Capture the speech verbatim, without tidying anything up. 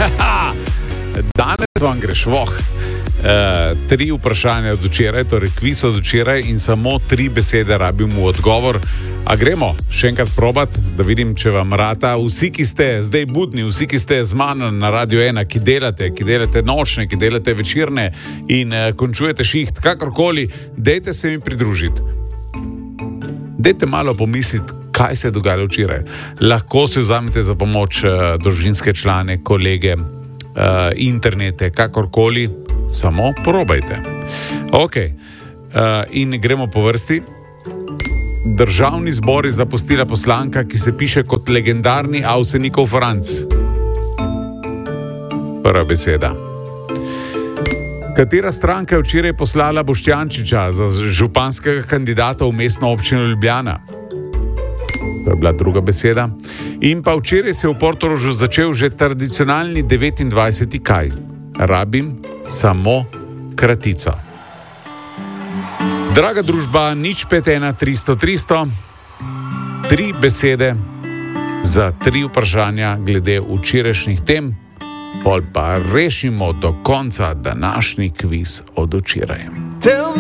Danes vam greš voh. Uh, tri vprašanja od včeraj, torej kviz od včeraj in samo tri besede rabim v odgovor. A gremo še enkrat probat, da vidim, če vam rata. Vsi, ki ste zdaj budni, vsi, ki ste z mano na Radio ena, ki delate, ki delate nočne, ki delate večerne in uh, končujete šiht, kakorkoli, dejte se mi pridružiti. Dejte malo pomisliti, kaj se je dogajalo včeraj. Lahko si vzamete za pomoč uh, družinske člane, kolege, uh, internete, kakorkoli. Samo probajte. Ok, uh, in gremo po vrsti. Državni zbor je zapustila poslanka, ki se piše kot legendarni Avsenikov Franc. Prva beseda. Katera stranka je včeraj poslala Boštjančiča za županskega kandidata v mestno občino Ljubljana? To je bila druga beseda. In pa včeraj se je v Portorožu začel že tradicionalni devetindvajseti kaj. Rabim samo kratico. Draga družba, nič pet ena tristo tristo, tri besede za tri vprašanja glede včerajšnjih tem, pol pa rešimo do konca današnji kviz od včeraj.